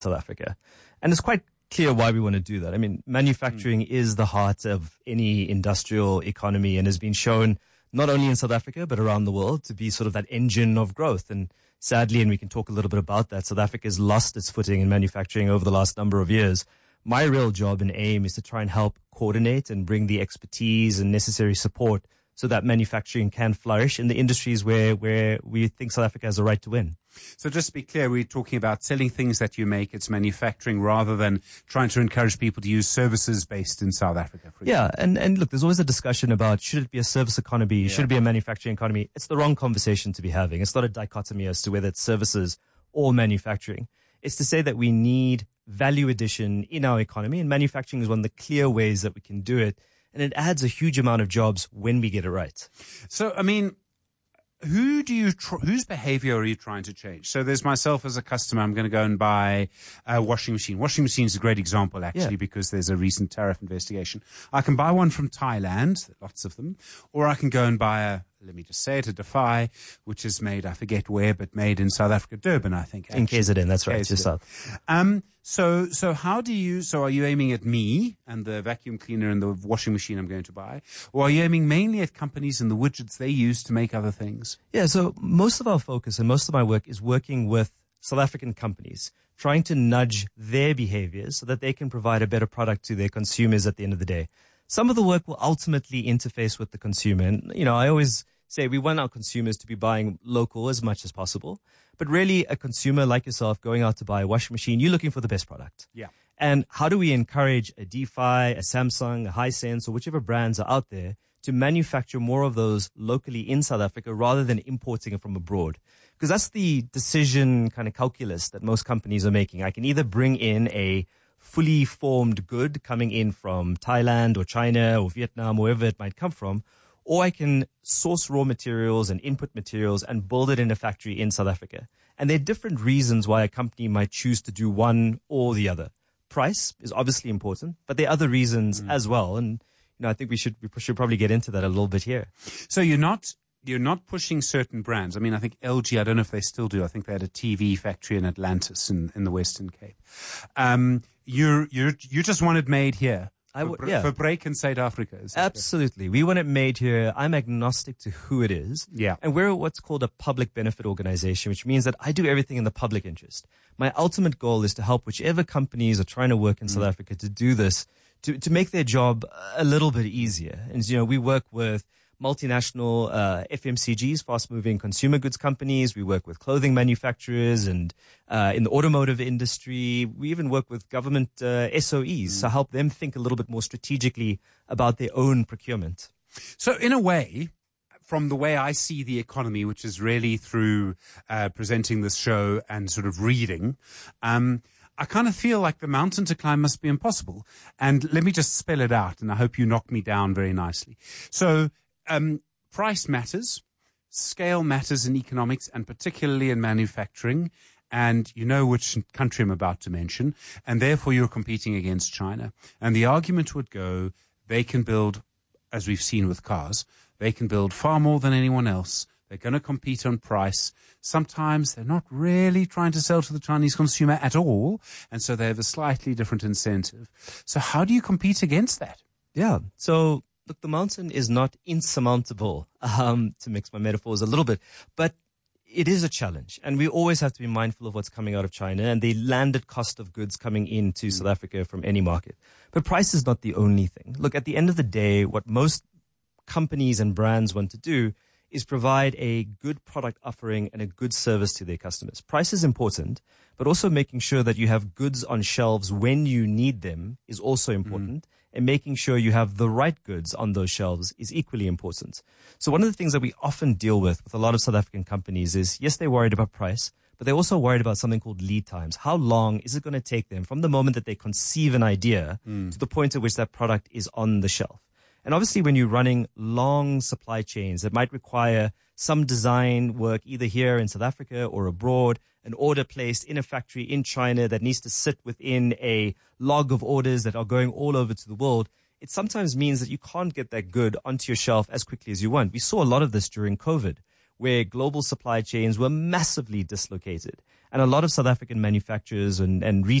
South Africa. And it's quite clear why we want to do that. I mean, manufacturing is the heart of any industrial economy and has been shown not only in South Africa, but around the world to be sort of that engine of growth. And sadly, and we can talk a little bit about that, South Africa has lost its footing in manufacturing over the last number of years. My real job and aim is to try and help coordinate and bring the expertise and necessary support so that manufacturing can flourish in the industries where we think South Africa has a right to win. So just to be clear, we're talking about selling things that you make, it's manufacturing, rather than trying to encourage people to use services based in South Africa. For yeah, and look, there's always a discussion about should it be a service economy, should it be a manufacturing economy? It's the wrong conversation to be having. It's not a dichotomy as to whether it's services or manufacturing. It's to say that we need value addition in our economy, and manufacturing is one of the clear ways that we can do it. And it adds a huge amount of jobs when we get it right. So, I mean, whose behavior are you trying to change? So there's myself as a customer. I'm going to go and buy a washing machine. Washing machine is a great example, actually, because there's a recent tariff investigation. I can buy one from Thailand, lots of them, or I can go and buy let me just say it, a Defy, which is made, I forget where, but made in South Africa, Durban, I think. In KZN, that's right, just south. So are you aiming at me and the vacuum cleaner and the washing machine I'm going to buy? Or are you aiming mainly at companies and the widgets they use to make other things? Yeah, so most of our focus and most of my work is working with South African companies, trying to nudge their behaviors so that they can provide a better product to their consumers at the end of the day. Some of the work will ultimately interface with the consumer. And, I always say we want our consumers to be buying local as much as possible. But really, a consumer like yourself going out to buy a washing machine, you're looking for the best product. Yeah. And how do we encourage a Defy, a Samsung, a Hisense, or whichever brands are out there to manufacture more of those locally in South Africa rather than importing it from abroad? Because that's the decision kind of calculus that most companies are making. I can either bring in a fully formed good coming in from Thailand or China or Vietnam, wherever it might come from, or I can source raw materials and input materials and build it in a factory in South Africa. And there are different reasons why a company might choose to do one or the other. Price is obviously important, but there are other reasons as well. And, I think we should probably get into that a little bit here. So you're not pushing certain brands. I mean, I think LG, I don't know if they still do. I think they had a TV factory in Atlantis in the Western Cape. You just want it made here. For break in South Africa. Absolutely. We want it made here. I'm agnostic to who it is. Yeah. And we're what's called a public benefit organization, which means that I do everything in the public interest. My ultimate goal is to help whichever companies are trying to work in South Africa to do this, to make their job a little bit easier. And, we work with multinational FMCGs, fast-moving consumer goods companies. We work with clothing manufacturers and in the automotive industry. We even work with government SOEs to help them think a little bit more strategically about their own procurement. So in a way, from the way I see the economy, which is really through presenting this show and sort of reading, I kind of feel like the mountain to climb must be impossible. And let me just spell it out, and I hope you knock me down very nicely. So price matters, scale matters in economics, and particularly in manufacturing. And you know which country I'm about to mention, and therefore you're competing against China. And the argument would go, they can build, as we've seen with cars, they can build far more than anyone else. They're going to compete on price. Sometimes they're not really trying to sell to the Chinese consumer at all, and so they have a slightly different incentive. So how do you compete against that? Yeah, so look, the mountain is not insurmountable, to mix my metaphors a little bit, but it is a challenge. And we always have to be mindful of what's coming out of China and the landed cost of goods coming into South Africa from any market. But price is not the only thing. Look, at the end of the day, what most companies and brands want to do is provide a good product offering and a good service to their customers. Price is important, but also making sure that you have goods on shelves when you need them is also important. And making sure you have the right goods on those shelves is equally important. So one of the things that we often deal with a lot of South African companies is, yes, they're worried about price, but they're also worried about something called lead times. How long is it going to take them from the moment that they conceive an idea to the point at which that product is on the shelf? And obviously, when you're running long supply chains, it might require some design work either here in South Africa or abroad, an order placed in a factory in China that needs to sit within a log of orders that are going all over to the world. It sometimes means that you can't get that good onto your shelf as quickly as you want. We saw a lot of this during COVID, where global supply chains were massively dislocated. And a lot of South African manufacturers and